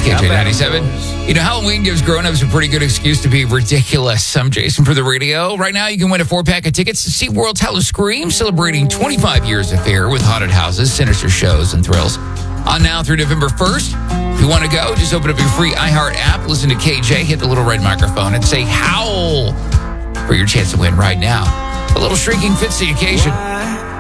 It's KJ97. You know, Halloween gives grown-ups a pretty good excuse to be ridiculous. I'm Jason for the radio. Right now, you can win a 4-pack of tickets to SeaWorld's Howl-O-Scream, celebrating 25 years of fair with haunted houses, sinister shows, and thrills. On now through November 1st. If you want to go, just open up your free iHeart app, listen to KJ, hit the little red microphone, and say howl for your chance to win right now. A little shrieking fits the occasion.